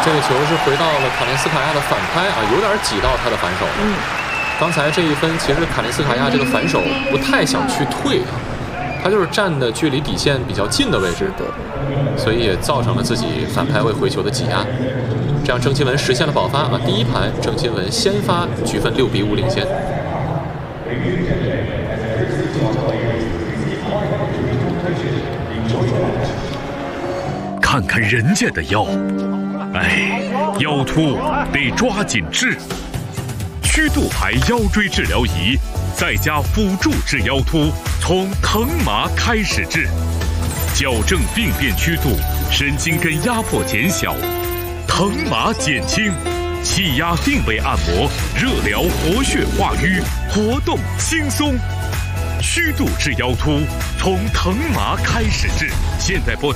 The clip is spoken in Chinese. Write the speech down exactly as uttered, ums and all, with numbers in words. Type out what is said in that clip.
这个球是回到了卡林斯卡娅的反拍啊，有点挤到他的反手。 嗯， 刚才这一分，其实卡林斯卡娅这个反手不太想去退啊，他就是站的距离底线比较近的位置的， 所以也造成了自己反拍位回球的挤压。这样郑钦文实现了保发啊，第一盘郑钦文先发，局分六比五领先。 看看人家的腰，哎，腰突得抓紧治。曲度牌腰椎治疗仪，再加辅助治腰突，从疼麻开始治，矫正病变曲度，神经根压迫减小，疼麻减轻，气压定位按摩，热疗活血化瘀，活动轻松。曲度治腰突，从疼麻开始治。现在拨打